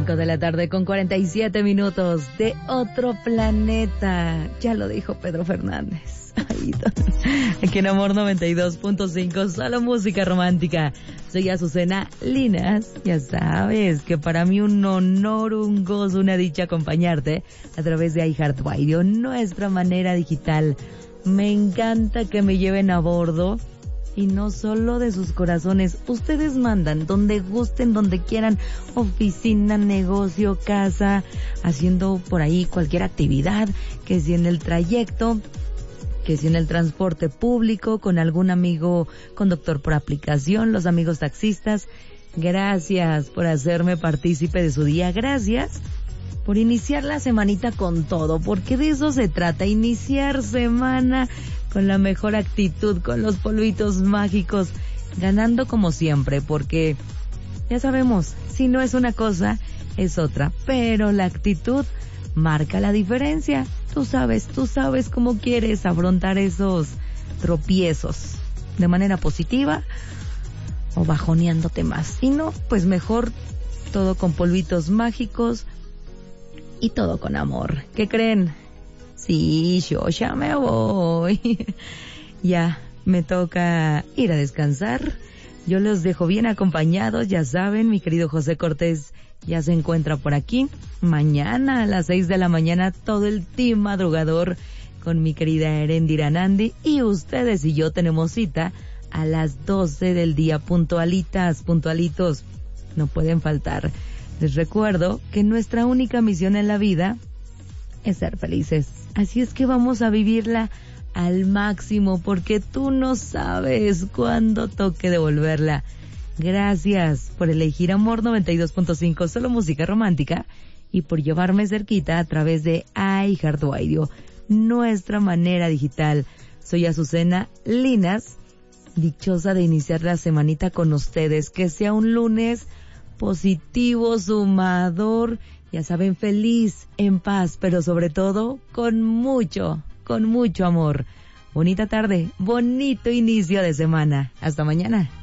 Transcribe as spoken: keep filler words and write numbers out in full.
cinco de la tarde con cuarenta y siete minutos de otro planeta. Ya lo dijo Pedro Fernández. Ay, aquí en Amor noventa y dos punto cinco, solo música romántica. Soy Azucena Linas. Ya sabes que para mí un honor, un gozo, una dicha acompañarte a través de iHeartRadio, nuestra manera digital. Me encanta que me lleven a bordo. Y no solo de sus corazones, ustedes mandan donde gusten, donde quieran, oficina, negocio, casa, haciendo por ahí cualquier actividad, que si en el trayecto, que si en el transporte público, con algún amigo conductor por aplicación, los amigos taxistas. Gracias por hacerme partícipe de su día, gracias por iniciar la semanita con todo, porque de eso se trata, iniciar semana con la mejor actitud, con los polvitos mágicos, ganando como siempre, porque ya sabemos, si no es una cosa, es otra, pero la actitud marca la diferencia. Tú sabes, tú sabes cómo quieres afrontar esos tropiezos, de manera positiva o bajoneándote más. Y no, pues mejor todo con polvitos mágicos y todo con amor. ¿Qué creen? Sí, yo ya me voy. Ya me toca ir a descansar. Yo los dejo bien acompañados, ya saben, mi querido José Cortés ya se encuentra por aquí. Mañana a las seis de la mañana todo el team madrugador con mi querida Erendira Nandi, y ustedes y yo tenemos cita a las doce del día, puntualitas, puntualitos, no pueden faltar. Les recuerdo que nuestra única misión en la vida es ser felices. Así es que vamos a vivirla al máximo, porque tú no sabes cuándo toque devolverla. Gracias por elegir Amor noventa y dos punto cinco, solo música romántica, y por llevarme cerquita a través de iHeartRadio, nuestra manera digital. Soy Azucena Linas, dichosa de iniciar la semanita con ustedes. Que sea un lunes positivo, sumador, ya saben, feliz, en paz, pero sobre todo con mucho, con mucho amor. Bonita tarde, bonito inicio de semana. Hasta mañana.